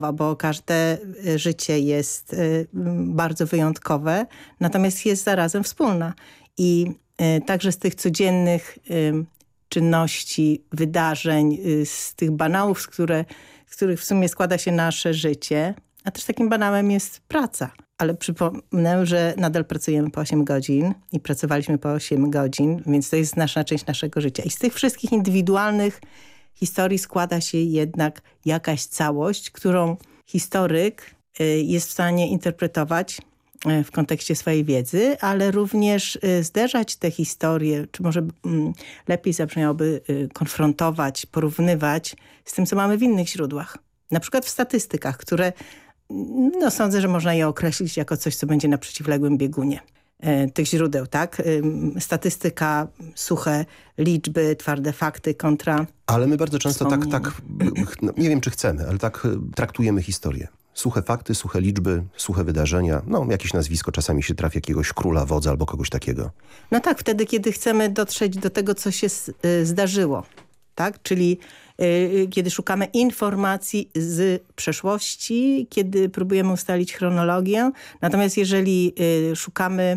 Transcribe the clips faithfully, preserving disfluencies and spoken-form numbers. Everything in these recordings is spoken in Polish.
bo każde życie jest bardzo wyjątkowe, natomiast jest zarazem wspólna. I także z tych codziennych czynności, wydarzeń, z tych banałów, z, które, z których w sumie składa się nasze życie, a też takim banałem jest praca. Ale przypomnę, że nadal pracujemy po osiem godzin i pracowaliśmy po osiem godzin, więc to jest znaczna część naszego życia. I z tych wszystkich indywidualnych historii składa się jednak jakaś całość, którą historyk jest w stanie interpretować w kontekście swojej wiedzy, ale również zderzać te historie, czy może lepiej zabrzmiałoby konfrontować, porównywać z tym, co mamy w innych źródłach. Na przykład w statystykach, które no, sądzę, że można je określić jako coś, co będzie na przeciwległym biegunie tych źródeł, tak? Statystyka, suche liczby, twarde fakty kontra... Ale my bardzo często tak, tak no, nie wiem czy chcemy, ale tak traktujemy historię. Suche fakty, suche liczby, suche wydarzenia, no jakieś nazwisko czasami się trafi jakiegoś króla, wodza albo kogoś takiego. No tak, wtedy kiedy chcemy dotrzeć do tego, co się zdarzyło, tak? Czyli y, kiedy szukamy informacji z przeszłości, kiedy próbujemy ustalić chronologię. Natomiast jeżeli y, szukamy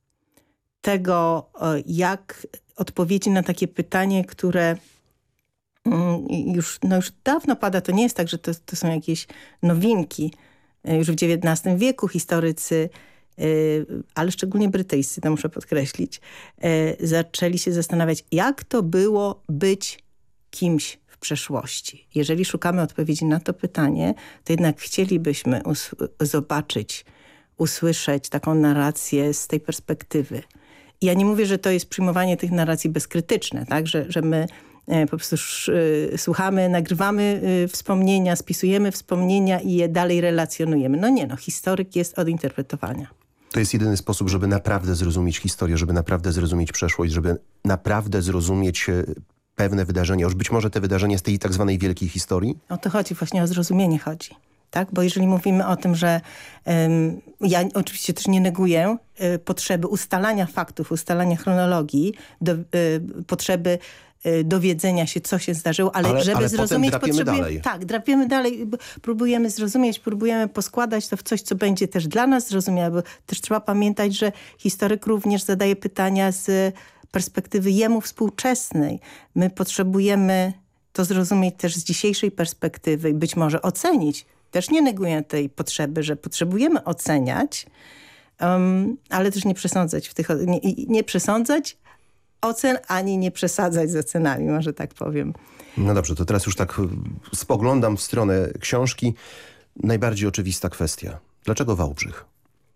tego, y, jak odpowiedzi na takie pytanie, które y, już, no już dawno pada, to nie jest tak, że to, to są jakieś nowinki. Y, już w dziewiętnastym wieku historycy, y, ale szczególnie brytyjscy, to muszę podkreślić, y, zaczęli się zastanawiać, jak to było być kimś w przeszłości. Jeżeli szukamy odpowiedzi na to pytanie, to jednak chcielibyśmy us- zobaczyć, usłyszeć taką narrację z tej perspektywy. I ja nie mówię, że to jest przyjmowanie tych narracji bezkrytyczne, tak? że, że my e, po prostu sz, e, słuchamy, nagrywamy e, wspomnienia, spisujemy wspomnienia i je dalej relacjonujemy. No nie, no historyk jest od interpretowania. To jest jedyny sposób, żeby naprawdę zrozumieć historię, żeby naprawdę zrozumieć przeszłość, żeby naprawdę zrozumieć pewne wydarzenia, już być może te wydarzenia z tej tak zwanej wielkiej historii? O to chodzi, właśnie o zrozumienie chodzi. Tak? Bo jeżeli mówimy o tym, że um, ja oczywiście też nie neguję y, potrzeby ustalania faktów, ustalania chronologii, do, y, potrzeby y, dowiedzenia się, co się zdarzyło, ale, ale żeby ale zrozumieć, potrzebujemy dalej. Tak, drapiemy dalej, próbujemy zrozumieć, próbujemy poskładać to w coś, co będzie też dla nas zrozumiałe, bo też trzeba pamiętać, że historyk również zadaje pytania z perspektywy jemu współczesnej. My potrzebujemy to zrozumieć też z dzisiejszej perspektywy i być może ocenić. Też nie neguję tej potrzeby, że potrzebujemy oceniać, um, ale też nie przesądzać w tych, nie, nie przesądzać ocen, ani nie przesadzać z ocenami, może tak powiem. No dobrze, to teraz już tak spoglądam w stronę książki. Najbardziej oczywista kwestia. Dlaczego Wałbrzych?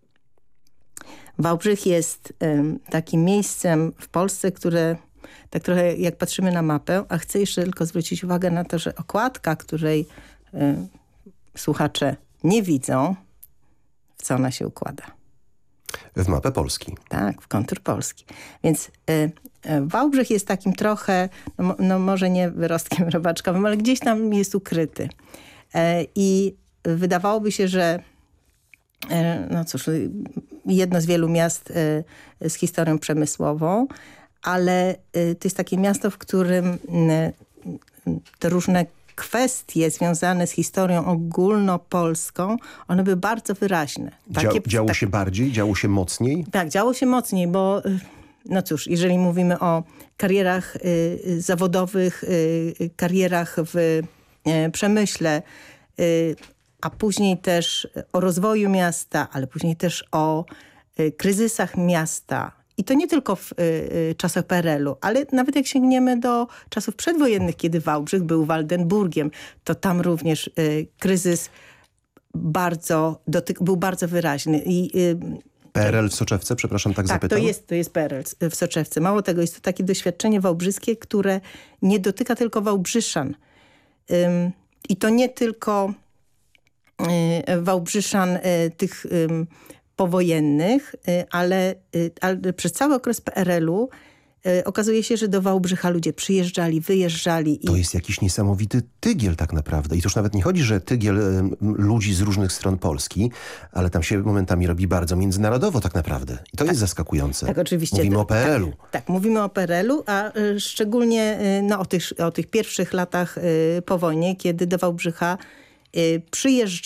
Wałbrzych jest um, takim miejscem w Polsce, które tak trochę jak patrzymy na mapę, a chcę jeszcze tylko zwrócić uwagę na to, że okładka, której um, słuchacze nie widzą, w co ona się układa. W mapę Polski. Tak, w kontur Polski. Więc y, y, Wałbrzych jest takim trochę, no, no może nie wyrostkiem robaczkowym, ale gdzieś tam jest ukryty. Y, I wydawałoby się, że y, no cóż, jedno z wielu miast y, z historią przemysłową, ale y, to jest takie miasto, w którym y, te różne kwestie związane z historią ogólnopolską, one były bardzo wyraźne. Takie, Dzia, działo tak, się bardziej? Działo się mocniej? Tak, działo się mocniej, bo no cóż, jeżeli mówimy o karierach y, zawodowych, y, karierach w y, przemyśle, y, a później też o rozwoju miasta, ale później też o y, kryzysach miasta. I to nie tylko w y, y, czasach P R L u, ale nawet jak sięgniemy do czasów przedwojennych, kiedy Wałbrzych był Waldenburgiem, to tam również y, kryzys bardzo dotyk- był bardzo wyraźny. I, y, P R L w Soczewce, przepraszam, tak, tak zapytam? Tak, to jest, to jest P R L w Soczewce. Mało tego, jest to takie doświadczenie wałbrzyskie, które nie dotyka tylko Wałbrzyszan. Ym, I to nie tylko y, Wałbrzyszan y, tych... Y, powojennych, ale, ale przez cały okres P R L u okazuje się, że do Wałbrzycha ludzie przyjeżdżali, wyjeżdżali. To i... jest jakiś niesamowity tygiel tak naprawdę. I to już nawet nie chodzi, że tygiel ludzi z różnych stron Polski, ale tam się momentami robi bardzo międzynarodowo tak naprawdę. I to tak, jest zaskakujące. Tak, oczywiście. Mówimy to, o P R L u. Tak, tak, mówimy o P R L u, a szczególnie no, o, tych, o tych pierwszych latach po wojnie, kiedy do Wałbrzycha przyjeżdża